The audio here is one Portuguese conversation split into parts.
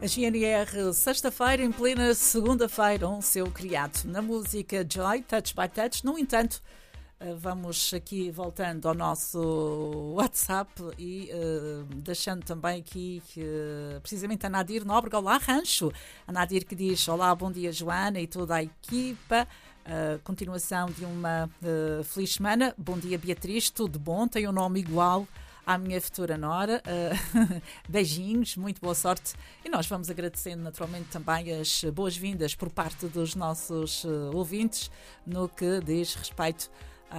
A GNR, sexta-feira, em plena segunda-feira, um seu criado na música Joy, Touch by Touch. No entanto, vamos aqui voltando ao nosso WhatsApp e deixando também aqui precisamente a Nadir Nóbrega. Olá, Rancho. A Nadir que diz: olá, bom dia, Joana e toda a equipa. Continuação de uma feliz semana. Bom dia, Beatriz, tudo bom? Tem um nome igual à minha futura nora. Beijinhos, muito boa sorte. E nós vamos agradecendo naturalmente também as boas-vindas por parte dos nossos ouvintes no que diz respeito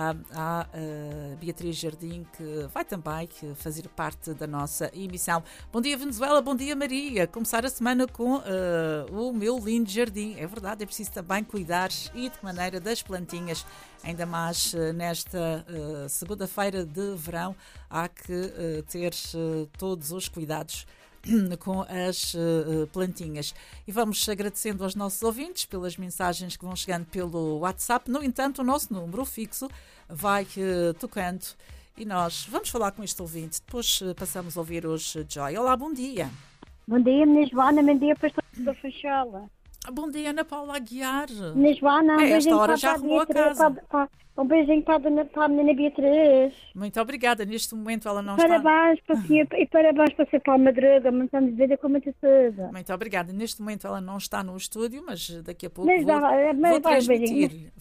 à Beatriz Jardim, que vai também fazer parte da nossa emissão. Bom dia, Venezuela, bom dia, Maria. Começar a semana com o meu lindo jardim. É verdade, é preciso também cuidar e de que maneira das plantinhas, ainda mais nesta segunda-feira de verão, há que ter todos os cuidados com as plantinhas. E vamos agradecendo aos nossos ouvintes pelas mensagens que vão chegando pelo WhatsApp. No entanto, o nosso número fixo vai tocando e nós vamos falar com este ouvinte. Depois passamos a ouvir os Joy. Olá, bom dia. Bom dia, minha Joana. Bom dia, pastor da Funchal. Bom dia, Ana Paula Aguiar. Minha Joana, esta hora já arrumou a casa. Um beijinho para a menina Beatriz. Muito obrigada. Neste momento ela não parabéns está... E parabéns para ser para a Madruga, montando de vida com muita saúde. Muito obrigada. Neste momento ela não está no estúdio, mas daqui a pouco vou transmitir-lhe.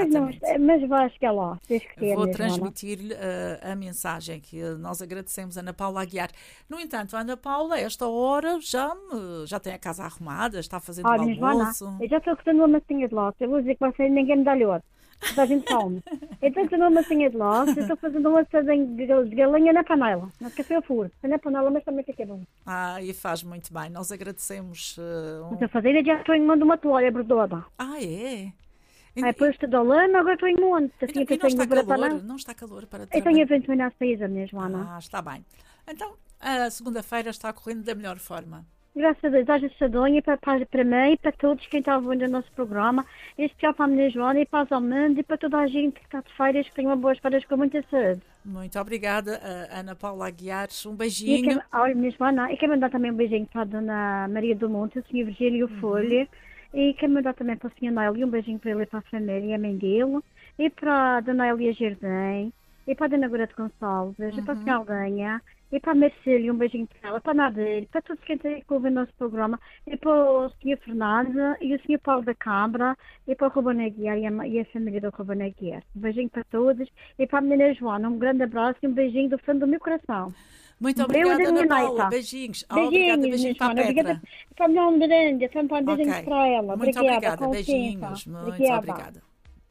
Mas vai chegar lá. Vou transmitir-lhe a mensagem que nós agradecemos a Ana Paula Aguiar. No entanto, a Ana Paula, a esta hora, já tem a casa arrumada, está fazendo o almoço. Eu já estou fazendo uma massinha de lote. Eu vou dizer que vai ser ninguém me dá-lhe outro. A gente come. Então estou numa massinha de lote, estou fazendo um assadinho de galinha na panela. Não café ao furo. Na panela, mas também fica bom. E faz muito bem. Nós agradecemos. Estou a fazer e já estou em mão de uma toalha bordada. É? Depois estou da lama, agora estou em monte. Assim, não está calor para trabalhar. Eu tenho evento na saída mesmo, Ana. Está bem. Então, a segunda-feira está correndo da melhor forma. Graças a Deus, haja sadonha para mim e para todos quem está ouvindo o nosso programa, em especial para a minha Joana e para os almandos e para toda a gente que está de férias, que tenham boas férias com muita saúde. Muito obrigada, Ana Paula Aguiar. Um beijinho. Olha, minha Joana, e quero mandar também um beijinho para a Dona Maria do Monte, o Sr. Virgílio Folha, e quero mandar também para o Sr. Nélio, um beijinho para ele e para a família e a mãe dele, e para a Dona Elia Jardim, e para a Dona Gorete Gonçalves, e para a Sra. Aldanha, e para a Marcília, um beijinho para ela, para a Nadir, para todos quem tem que ouvir o nosso programa, e para o Sr. Fernando, e o Sr. Paulo da Câmara, e para o Ruben Aguiar e a família do Ruben Aguiar. Um beijinho para todos, e para a menina Joana, um grande abraço e um beijinho do fundo do meu coração. Muito obrigada, Ana Paula. Beijinhos. Obrigada, beijinho para a Petra. Para a minha Miranda, também beijinhos para ela. Muito obrigada, beijinhos. Muito obrigada.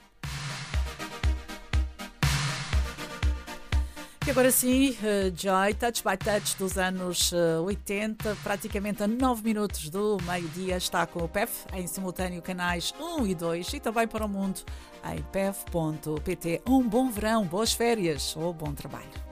E agora sim, Joy, Touch by Touch dos anos 80, praticamente a 9 minutos do meio-dia, está com o PEF, em simultâneo canais 1 e 2 e também para o mundo em pef.pt. Um bom verão, boas férias ou bom trabalho.